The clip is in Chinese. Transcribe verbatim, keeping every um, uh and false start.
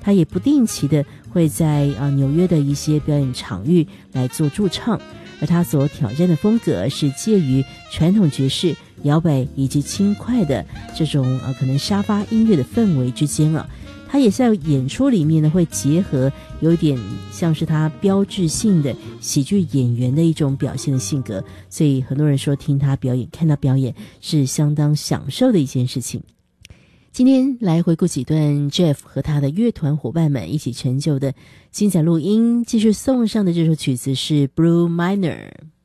他也不定期的会在啊纽约的一些表演场域来做驻唱，而他所挑战的风格是介于传统爵士、摇摆以及轻快的这种啊可能沙发音乐的氛围之间啊。他也在演出里面呢会结合有一点像是他标志性的喜剧演员的一种表现的性格，所以很多人说听他表演看他表演是相当享受的一件事情。今天来回顾几段 Jeff 和他的乐团伙伴们一起成就的精彩录音，继续送上的这首曲子是 Blue Minor。